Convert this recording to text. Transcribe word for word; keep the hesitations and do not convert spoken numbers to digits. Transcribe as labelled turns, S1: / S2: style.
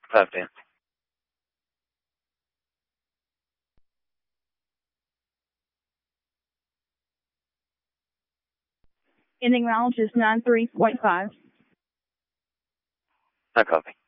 S1: Copy.
S2: Ending mileage is nine three point five.
S1: I copy.